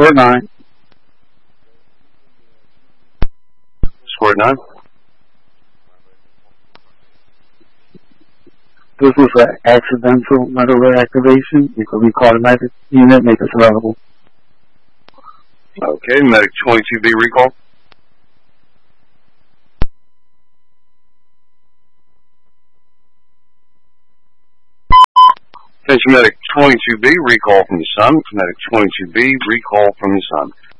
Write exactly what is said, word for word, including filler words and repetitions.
Score nine. Score nine. This was an accidental mental reactivation. You could recall the medic unit, make us available. Okay, medic twenty-two B recall. Attention medic twenty-two B, recall from the sun. Medic twenty-two B, recall from the sun.